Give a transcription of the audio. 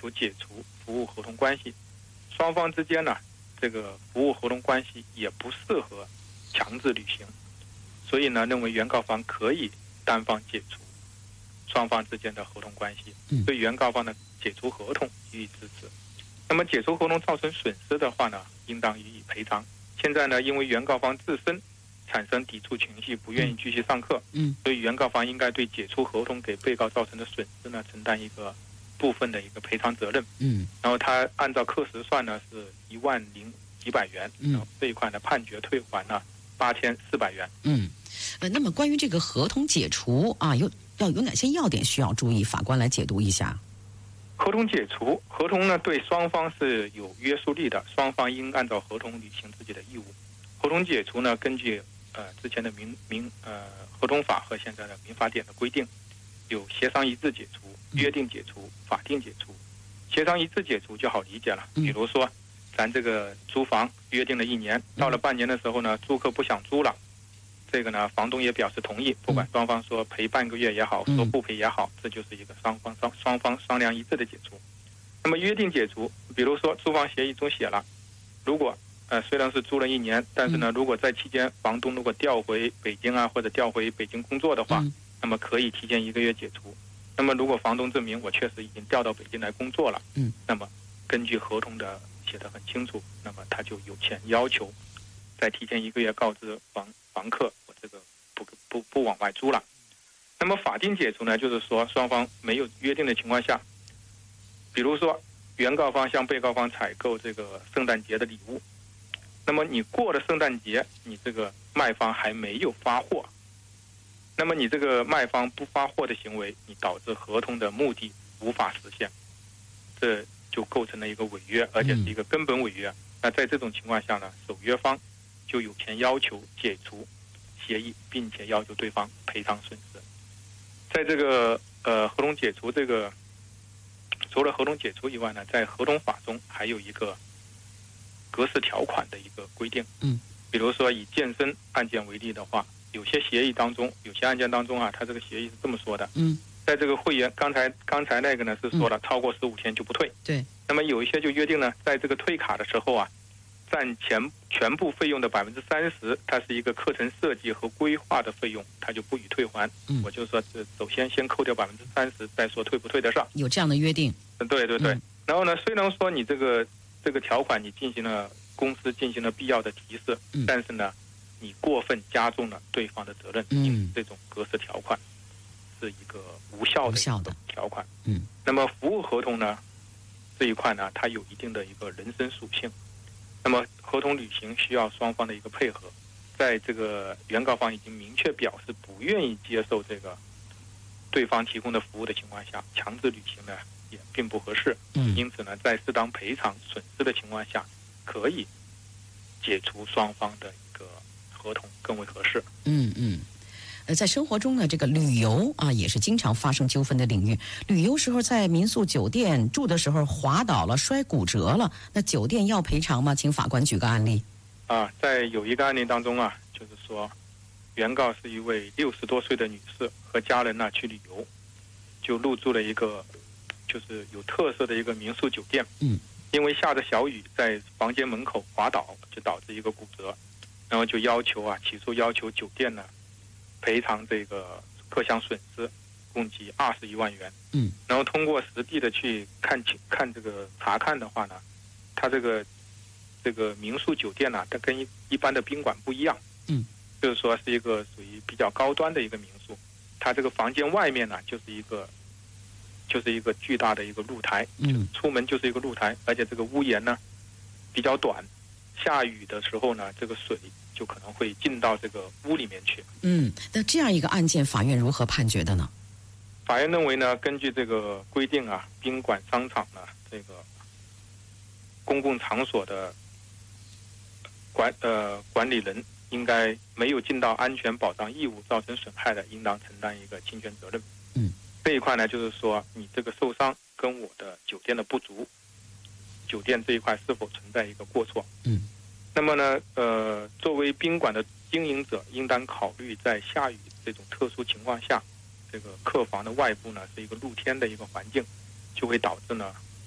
求解除服务合同关系，双方之间呢，这个服务合同关系也不适合强制履行，所以呢，认为原告方可以单方解除双方之间的合同关系，对原告方的解除合同予以支持。那么解除合同造成损失的话呢，应当予以赔偿。现在呢，因为原告方自身产生抵触情绪，不愿意继续上课，所以原告方应该对解除合同给被告造成的损失呢，承担一个部分的一个赔偿责任。然后他按照课时算呢是10000几百元，然后这一块呢判决退还了8400元。 那么关于这个合同解除啊，有哪些要点需要注意？法官来解读一下。 合同解除，合同呢对双方是有约束力的，双方应按照合同履行自己的义务。合同解除呢，根据之前的合同法和现在的民法典的规定，有协商一致解除、约定解除、法定解除。协商一致解除就好理解了，比如说咱这个租房约定了1年，到了半年的时候呢，租客不想租了，这个呢房东也表示同意，不管双方说赔半个月也好，说不赔也好，这就是一个双方商量一致的解除。那么约定解除，比如说租房协议中写了，如果虽然是租了1年，但是呢，如果在期间房东如果调回北京啊，或者调回北京工作的话，那么可以提前1个月解除。那么如果房东证明我确实已经调到北京来工作了，那么根据合同的写得很清楚，那么他就有权要求在提前1个月告知房客，我这个不往外租了。那么法定解除呢，就是说双方没有约定的情况下，比如说原告方向被告方采购这个圣诞节的礼物，那么你过了圣诞节，你这个卖方还没有发货，那么你这个卖方不发货的行为，你导致合同的目的无法实现，这就构成了一个违约，而且是一个根本违约。那在这种情况下呢，守约方就有权要求解除协议，并且要求对方赔偿损失。在这个合同解除这个，除了合同解除以外呢，在合同法中还有一个格式条款的一个规定。比如说以健身案件为例的话，有些协议当中，有些案件当中啊，它这个协议是这么说的。在这个会员刚才那个呢是说了，超过15天就不退。 对。 那么有一些就约定呢，在这个退卡的时候啊，占全部费用的30%，它是一个课程设计和规划的费用，它就不予退还。我就说首先扣掉30%，再说退不退得上。 有这样的约定。 对。然后呢，虽然说你这个条款你公司进行了必要的提示，但是呢，你过分加重了对方的责任，这种格式条款是一个无效的条款。那么服务合同呢这一块呢，它有一定的一个人身属性。那么合同履行需要双方的一个配合，在这个原告方已经明确表示不愿意接受这个对方提供的服务的情况下，强制履行呢也并不合适。因此呢，在适当赔偿损失的情况下，可以解除双方的一个合同更为合适。 在生活中呢，这个旅游啊也是经常发生纠纷的领域。旅游时候在民宿酒店住的时候滑倒了，摔骨折了，那酒店要赔偿吗？请法官举个案例。 在有一个案例当中啊，就是说原告是一位60多岁的女士，和家人呢去旅游，就入住了一个就是有特色的一个民宿酒店。因为下着小雨，在房间门口滑倒，就导致一个骨折，然后就起诉要求酒店呢赔偿这个各项损失，共计21万元。然后通过实地的去看这个查看的话呢，它这个民宿酒店呢，它跟一般的宾馆不一样。就是说是一个属于比较高端的一个民宿，它这个房间外面呢就是一个巨大的一个露台，出门就是一个露台，而且这个屋檐呢比较短，下雨的时候呢，这个水就可能会进到这个屋里面去。 那这样一个案件，法院如何判决的呢？ 法院认为呢，根据这个规定啊，宾馆、商场呢，这个公共场所的管理人应该没有尽到安全保障义务造成损害的，应当承担一个侵权责任。这一块呢，就是说你这个受伤跟我的酒店的不足，酒店这一块是否存在一个过错？那么呢，作为宾馆的经营者，应当考虑在下雨这种特殊情况下，这个客房的外部呢是一个露天的一个环境，就会导致呢